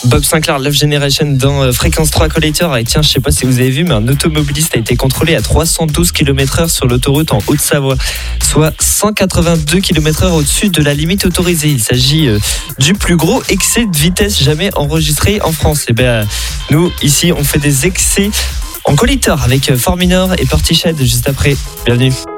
Bob Sinclair, Love Generation dans Fréquence 3 Collector. Et tiens, je sais pas si vous avez vu, mais un automobiliste a été contrôlé à 312 km/h sur l'autoroute en Haute-Savoie, soit 182 km/h au-dessus de la limite autorisée. Il s'agit du plus gros excès de vitesse jamais enregistré en France. Et nous, ici, on fait des excès en collector avec Fort Minor et Portiched juste après. Bienvenue.